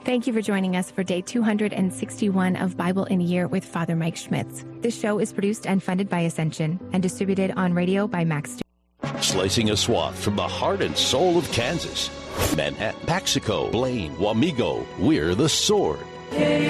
Thank you for joining us for day 261 of Bible in a Year with Father Mike Schmitz. This show is produced and funded by Ascension and distributed on radio by Max. Slicing a swath from the heart and soul of Kansas. Manhattan, Paxico, Blaine, Wamego, we're the Sword.